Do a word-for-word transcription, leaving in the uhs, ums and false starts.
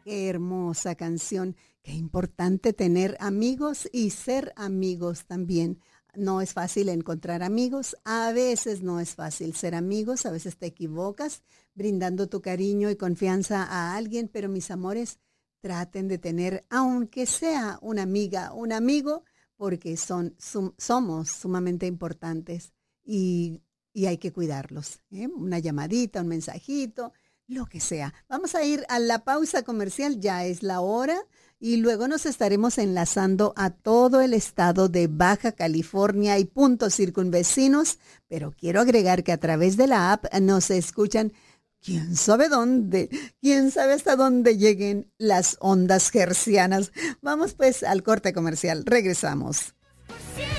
Qué hermosa canción. Qué importante tener amigos y ser amigos también. No es fácil encontrar amigos, a veces no es fácil ser amigos, a veces te equivocas brindando tu cariño y confianza a alguien, pero mis amores, traten de tener, aunque sea una amiga, un amigo, porque son, sum- somos sumamente importantes y, y hay que cuidarlos, ¿eh? Una llamadita, un mensajito, lo que sea. Vamos a ir a la pausa comercial, ya es la hora. Y luego nos estaremos enlazando a todo el estado de Baja California y puntos circunvecinos, pero quiero agregar que a través de la app nos escuchan quién sabe dónde, quién sabe hasta dónde lleguen las ondas hercianas. Vamos pues al corte comercial, regresamos.